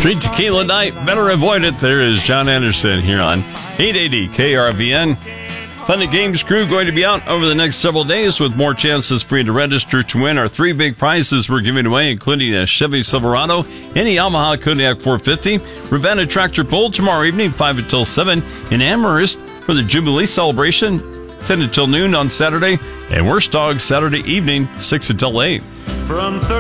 Street tequila night, better avoid it. There is John Anderson here on 880 KRVN. Fun and Games crew going to be out over the next several days with more chances for you to register to win our 3 big prizes we're giving away, including a Chevy Silverado and a Yamaha Kodiak 450. Ravenna Tractor Pull tomorrow evening, 5 until 7 in Amherst for the Jubilee celebration, 10 until noon on Saturday, and Worst Dog Saturday evening, 6 until 8. From